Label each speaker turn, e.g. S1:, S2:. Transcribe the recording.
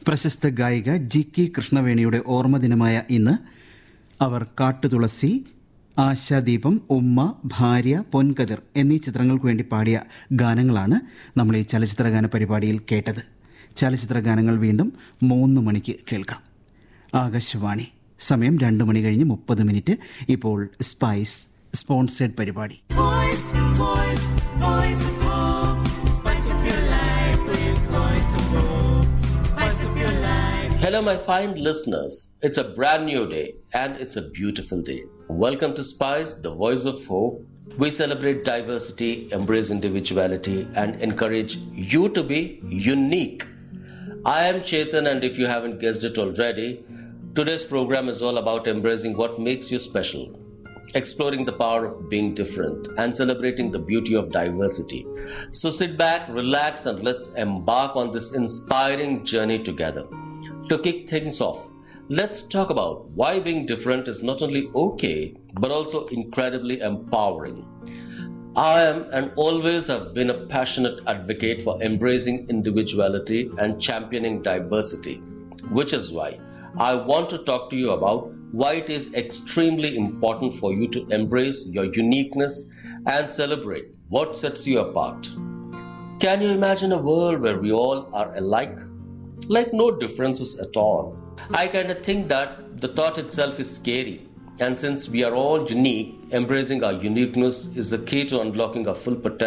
S1: പ്രശസ്ത ഗായിക ജി.കെ. കൃഷ്ണവേണിയുടെ ഓർമ്മദിനമായ ഇന്ന് അവർ കാട്ടുതുളസി, ആശാദീപം, ഉമ്മ, ഭാര്യ, പൊൻകതിർ എന്നീ ചിത്രങ്ങൾക്ക് വേണ്ടി പാടിയ ഗാനങ്ങളാണ് നമ്മൾ ഈ ചലച്ചിത്രഗാന പരിപാടിയിൽ കേട്ടത്. ചലച്ചിത്ര ഗാനങ്ങൾ വീണ്ടും 3 മണിക്ക് കേൾക്കാം. ആകാശവാണി. സമയം 2 മണി കഴിഞ്ഞ് 30 മിനിറ്റ്. ഇപ്പോൾ സ്പൈസ് സ്പോൺസേഡ് പരിപാടി.
S2: Hello my fine listeners, it's a brand new day and it's a beautiful day. Welcome to Spice, the voice of hope. We celebrate diversity, embrace individuality and encourage you to be unique. I am Chetan, and if you haven't guessed it already, today's program is all about embracing what makes you special, exploring the power of being different and celebrating the beauty of diversity. So sit back, relax and let's embark on this inspiring journey together. To kick things off, let's talk about why being different is not only okay, but also incredibly empowering. I am and always have been a passionate advocate for embracing individuality and championing diversity, which is why I want to talk to you about why it is extremely important for you to embrace your uniqueness and celebrate what sets you apart. Can you imagine a world where we all are alike? Like no differences at all. I kind of think that the thought itself is scary. And since we are all unique, embracing our uniqueness is the key to unlocking our full potential